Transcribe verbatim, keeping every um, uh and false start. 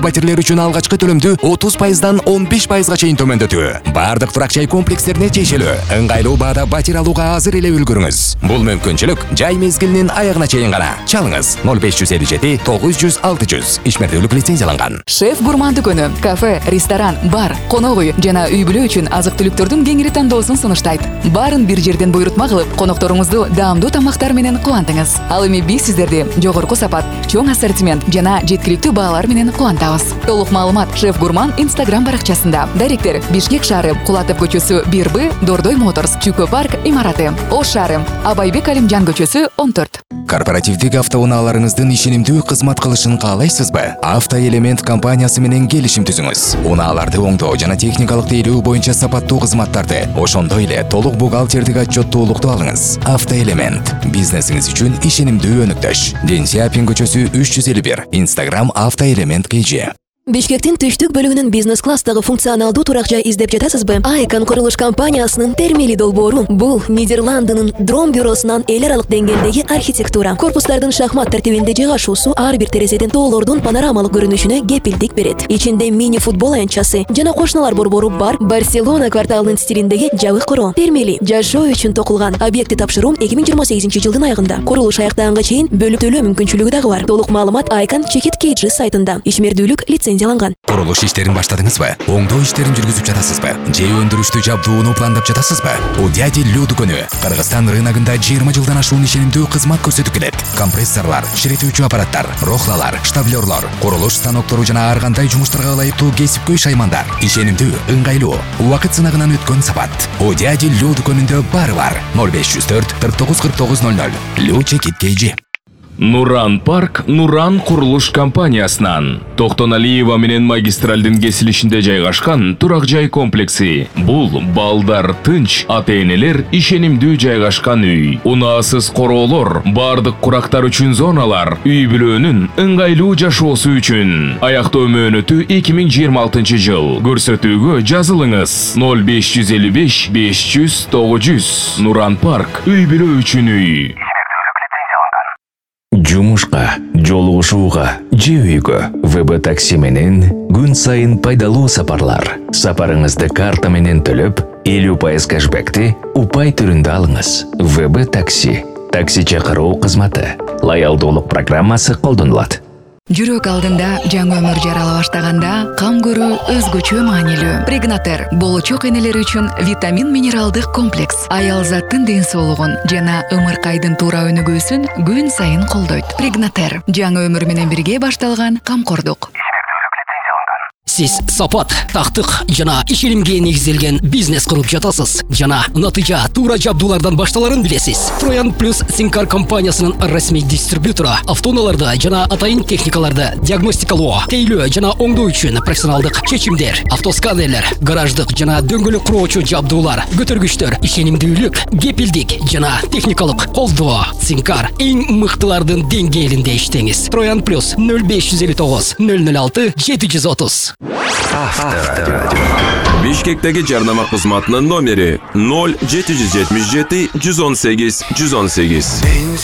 батирлер үчүн алгачкы төлөмдү отуз пайыздан он беш пайызга чейин төмөндөтүү. Бардык турак жай комплекстерине тиешелүү. Ыңгайлуу баада батир алууга азыр эле үлгүрүңүз. Бул мүмкүнчүлүк жай мезгилинин аягына чейин гана. Чалыңыз ноль беш жүз элүү жети тогуз жүз алты жүз. Ишмердүүлүк лицензияланган. Шеф Гурман дүкөнү, кафе, ресторан, бар, конок үй жана үй бүлө үчүн азык-түлүктөрдүн кеңири тандоосун сунуштайт. Баарын бир жерден буйрутма кылып, конокторуңузду даамдуу тамактар менен кубантыңыз. Ал эми биз сиздерди жогорку сапат, чоң ассортимент жана жеткиликтүү баалар менен кубантабыз. Толук маалымат Шеф Гурман Instagram баракчасында. Даректер: Бишкек шаары, Кулатов көчөсү бир Б, Дордой Моторс, Чүкө парк имараты. Ош шаары, Абайбек Алимжан көчөсү он төрт. Корпоративдик автоунааларыңыздын ишенимдүү кызмат кылышын каалайсызбы? Автоэлемент компаниясы менен келишим түзүңүз. Унааларды оңдоо жана техникалык тейлөө боюнча сапаттуу кызматтарды, ошондой эле толук бухгалтердик отчеттуулукту алыңыз. Автоэлемент бизнесиңиз үчүн ишенимдүү өнүктөш. Ден Сяпин көчөсү үч жүз элүү бир. Instagram Автоэлемент кж. Бишкектин түштүк бөлүгүнүн бизнес-класстагы функционалдуу турак жай издеп жатасызбы? Айкон курулуш компаниясынын термели долбоору. Бул Нидерландынын дром бюросунан эл аралык деңгээлдеги архитектура. Корпустардын шахмат тартибинде жайгашуусу ар бир терезеден тоолордун панорамалык көрүнүшүнө кепилдик берет. Ичинде мини футбол аянтчасы жана кошуналар борбору бар. Барселона кварталынын стилиндеги жабык короо. Термели жашоо үчүн токулган. Объекти тапшыруу эки миң жыйырма сегизинчи жылдын аягында. Курулуш аяктаганга чейин бөлүп төлөө мүмкүнчүлүгү дагы бар. Толук маалымат Айкон Чекит Кейджи сайтында. Ишмердүүлүк лицензияланган. Курулуш иштерин баштадыңызбы? Оңдоо иштерин жүргүзүп жатасызбы? Же өндүрүштү жабдууну пландап жатасызбы? Удяди Лю дүкөнү Кыргызстан рыногунда жыйырма жылдан ашуун ишенимдүү кызмат көрсөтүп келет. Компрессорлор, ширетүүчү аппараттар, рохлалар, штаблерлор, курулуш станоктору жана ар кандай жумуштарга ылайыктуу кесипкөй шаймандар. Ишенимдүү, ыңгайлуу, убакыт сынагынан өткөн сапат. Удяди Лю дүкөнүндө баары бар. ноль беш жүз төрт кырк тогуз кырк тогуз ноль ноль. Лю Чекит Кейджи. Нуран парк Нуран курулуш компаниясынан Токтон Алиева менен магистралдын кесилишинде жайгашкан турак жай комплекси. Бул балдар тынч, ата-энелер ишенимдүү жайгашкан үй. Унаасыз короолор, бардык курактар үчүн зоналар, үй бүлөнүн ыңгайлуу жашоосу үчүн. Аяктоо мөөнөтү эки миң жыйырма алтынчы жыл. Көрсөтүүгө жазылыңыз ноль беш жүз элүү беш беш жүз тогуз жүз. Нуран парк үй бүлө үчүн үй. Жумушка, жолугушууга, же үйгө ВБ такси менен күн сайын пайдалуу сапарлар. Сапарыңызды карта менен төлөп, элүү пайыз кэшбэкти упай түрүндө алыңыз. ВБ такси, такси чакыруу кызматы, лоялдуулук программасы колдонулат. Жүрөк алдында жаңы өмүр жарала баштаганда кам көрүү өзгөчө маанилүү. Прегнатер болочок энелер үчүн витамин минералдык комплекс. Аял заттын ден соолугун жана ымыркайдын туура өнүгүүсүн күн сайын колдойт. Прегнатер жаңы өмүр менен бирге башталган камкордук. Сиз сапат, тактык жана ишенимге негизделген бизнес куруп жатасыз. Жана натыйжа туура жабдуулардан башталарын билесиз. Троян плюс Синкар компаниясынын расмий дистрибьютору автоунааларды жана атайын техникаларды диагностикалоо, тейлөө жана оңдоо үчүн профессионалдык чечимдер, автосканерлер, гараждык жана дөңгөлөк куроочу жабдуулар, көтөргүчтөр, ишенимдүүлүк, кепилдик жана техникалык колдоо. Синкар эң мыктылардын деңгээлинде иштеңиз. Троян плюс ноль беш жүз элүү тогуз ноль ноль алты жети жүз отуз. Авторадио. Бишкектеги жарнама кызматынын номери ноль жети жүз жетимиш жети жүз он сегиз жүз он сегиз.